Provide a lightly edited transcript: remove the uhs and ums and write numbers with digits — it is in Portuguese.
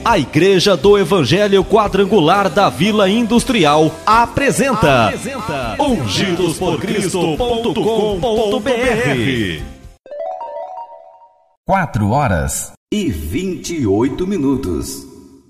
A Igreja do Evangelho Quadrangular da Vila Industrial apresenta ungidosporcristo.com.br. 4 horas e 28 minutos.